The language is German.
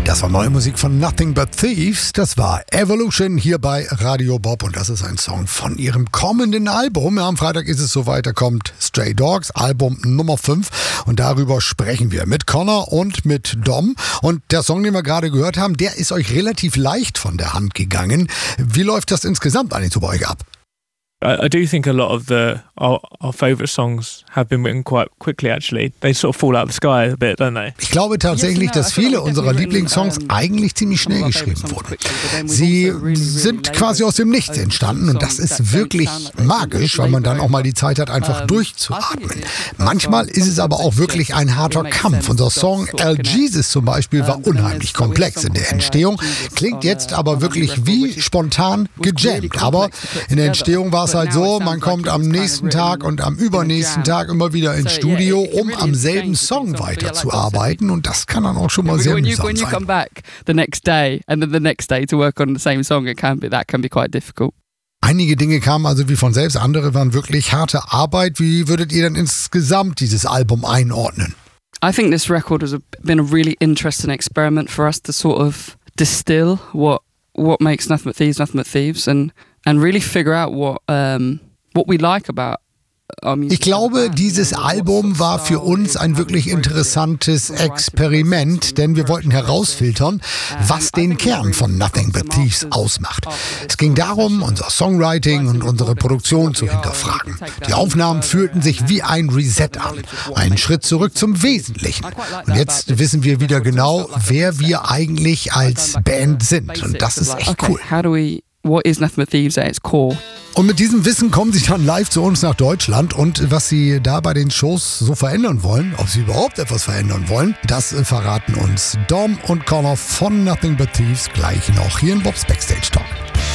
Das war neue Musik von Nothing But Thieves. Das war Evolution hier bei Radio Bob. Und das ist ein Song von ihrem kommenden Album. Am Freitag ist es soweit, da kommt Stray Dogs, Album Nummer 5. Und darüber sprechen wir mit Connor und mit Dom. Und der Song, den wir gerade gehört haben, der ist euch relativ leicht von der Hand gegangen. Wie läuft das insgesamt eigentlich so bei euch ab? I do think a lot of our favourite songs have been written quite quickly, actually. They sort of fall out of the sky a bit, don't they? Ich glaube tatsächlich, dass viele unserer Lieblingssongs eigentlich ziemlich schnell geschrieben wurden. Sie sind quasi aus dem Nichts entstanden und das ist wirklich magisch, weil man dann auch mal die Zeit hat, einfach durchzuatmen. Manchmal ist es aber auch wirklich ein harter Kampf. Unser Song El Jesus zum Beispiel war unheimlich komplex in der Entstehung, klingt jetzt aber wirklich wie spontan gejammt. Aber in der Entstehung war es halt so, man kommt am nächsten Tag und am übernächsten Tag immer wieder ins Studio, um am selben Song weiterzuarbeiten und das kann dann auch schon mal sehr mühsam sein. Come back the next day and then the next day to work on the same song, that can be quite difficult. Einige Dinge kamen also wie von selbst, andere waren wirklich harte Arbeit. Wie würdet ihr denn insgesamt dieses Album einordnen? I think this record has been a really interesting experiment for us to sort of distill what makes Nothing But Thieves and really figure out what we like about our music. Ich glaube, dieses Album war für uns ein wirklich interessantes Experiment, denn wir wollten herausfiltern, was den Kern von Nothing But Thieves ausmacht. Es ging darum, unser Songwriting und unsere Produktion zu hinterfragen. Die Aufnahmen fühlten sich wie ein Reset an, einen Schritt zurück zum Wesentlichen. Und jetzt wissen wir wieder genau, wer wir eigentlich als Band sind. Und das ist echt cool. What is Nothing But Thieves at its core? Und mit diesem Wissen kommen sie dann live zu uns nach Deutschland und was sie da bei den Shows so verändern wollen, ob sie überhaupt etwas verändern wollen, das verraten uns Dom und Connor von Nothing But Thieves gleich noch hier in Bob's Backstage Talk.